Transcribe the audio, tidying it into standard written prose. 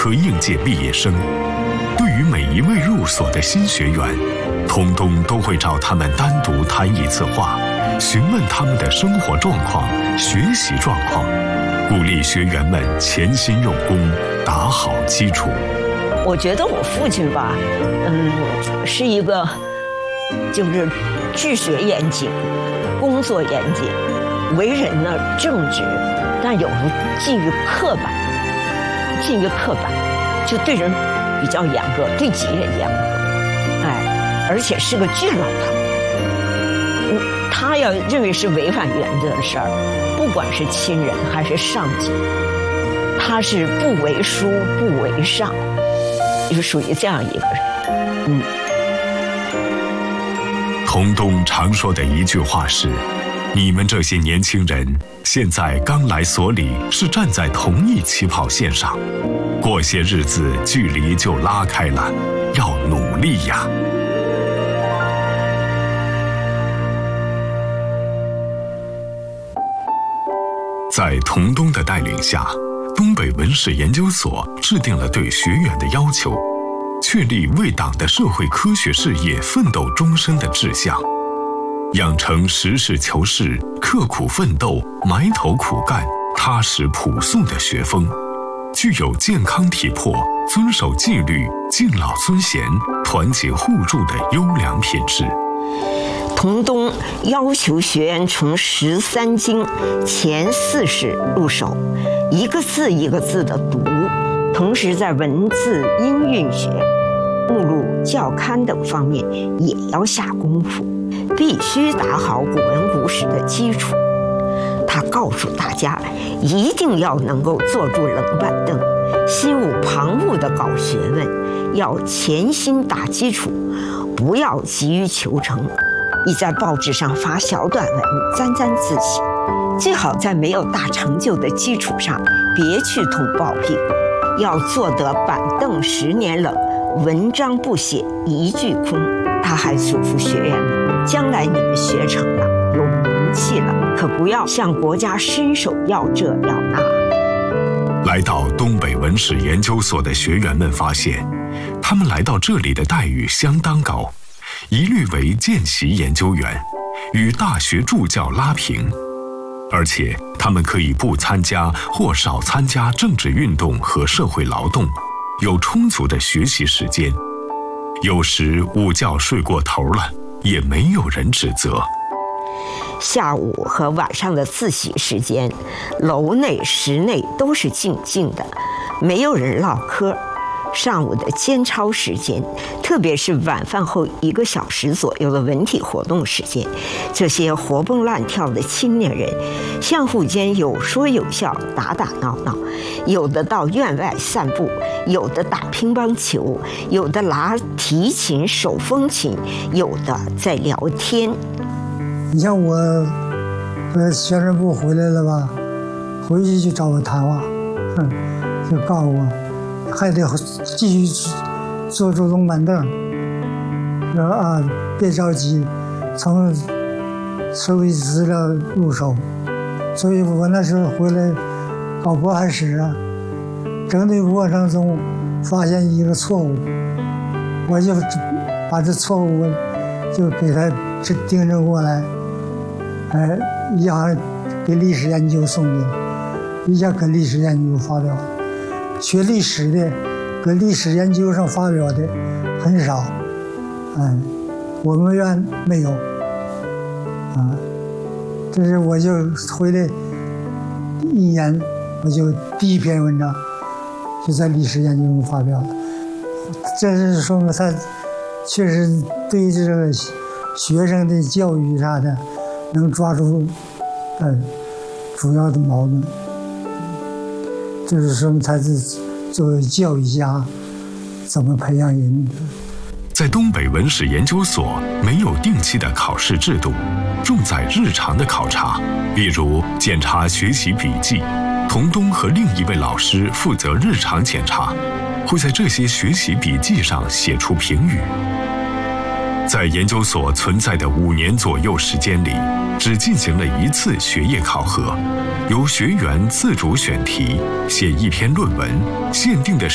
科应届毕业生。对于每一位入所的新学员，童东都会找他们单独谈一次话，询问他们的生活状况、学习状况，鼓励学员们潜心用功，打好基础。 我觉得我父亲吧，是一个就是治学严谨、工作严谨，为人呢正直，但有时候近于刻板，就对人比较严格，对己人严格，而且是个倔老头。他要认为是违反原则的事儿，不管是亲人还是上级，他是不为书不为上，就属于这样一个人。 童东常说的一句话是：你们这些年轻人现在刚来所里，是站在同一起跑线上，过些日子距离就拉开了，要努力呀。在童东的带领下，东北文史研究所制定了对学员的要求，确立为党的社会科学事业奋斗终身的志向，养成实事求是、刻苦奋斗、埋头苦干、踏实朴素的学风，具有健康体魄、遵守纪律、敬老尊贤、团结互助的优良品质。 童东要求学员从13经前40入手，一个字一个字的读，同时在文字、音韵学、目录、教刊等方面也要下功夫，必须打好古文古史的基础。他告诉大家，一定要能够坐住冷板凳，心无旁骛地搞学问，要潜心打基础，不要急于求成。你在报纸上发小短文，沾沾自喜，最好在没有大成就的基础上，别去通报屁股，要做得板凳10年冷，文章不写一句空。他还嘱咐学员们，将来你们学成了，有名气了，可不要向国家伸手要这要那。 来到东北文史研究所的学员们发现，他们来到这里的待遇相当高，一律为见习研究员，与大学助教拉平，而且他们可以不参加或少参加政治运动和社会劳动，有充足的学习时间。有时午觉睡过头了，也没有人指责。 下午和晚上的自习时间，楼内室内都是静静的，没有人唠嗑。上午的间操时间，特别是晚饭后1个小时左右的文体活动时间，这些活蹦乱跳的青年人相互间有说有笑，打打闹闹，有的到院外散步，有的打乒乓球，有的拉提琴、手风琴，有的在聊天。 你像我宣传部回来了吧，回去就找我谈话，就告诉我还得继续坐住龙板凳，说啊别着急，从收集资料入手。所以我那时候回来搞渤海史啊，整理过程中发现一个错误，我就把这错误就给他订正过来，一下给历史研究送进，一下跟历史研究发表。学历史的搁历史研究上发表的很少，我们院没有，这是我就回来1年，我就第一篇文章就在历史研究中发表了。这是说明他确实对这个学生的教育啥的能抓住主要的矛盾。这是说明他是作为教育家怎么培养人。 在东北文史研究所没有定期的考试制度，重在日常的考察，例如检查学习笔记，童东和另一位老师负责日常检查，会在这些学习笔记上写出评语。在研究所存在的5年左右时间里，只进行了1次学业考核，由学员自主选题，写1篇论文，限定的